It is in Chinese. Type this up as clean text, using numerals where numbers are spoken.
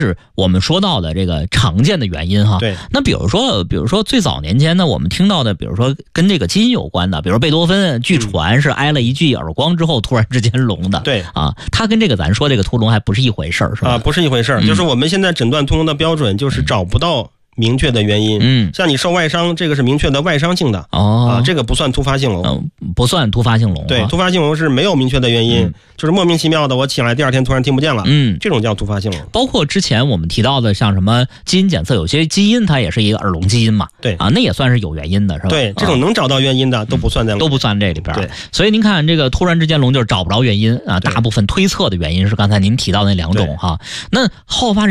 是我们说到的这个常见的原因哈。 对。 那比如说最早年间呢，我们听到的，比如说跟这个基因有关的，比如贝多芬，据传是挨了一记耳光之后突然之间聋的。 对啊，他跟这个咱说这个突聋还不是一回事儿，是吧？ 不是一回事儿。就是我们现在诊断突聋的标准就是找不到明确的原因。像你受外伤，这个是明确的外伤性的。这个不算突发性聋。 不算突发性聋。 对，突发性聋是没有明确的原因，就是莫名其妙的，我起来第二天突然听不见了。这种叫突发性聋。 包括之前我们提到的，像什么基因检测，有些基因它也是一个耳聋基因嘛。 对啊，那也算是有原因的，是吧？ 对，这种能找到原因的都不算在都不算这里边。 对， 所以您看这个突然之间聋就是找不着原因啊，大部分推测的原因是刚才您提到那两种哈。那好发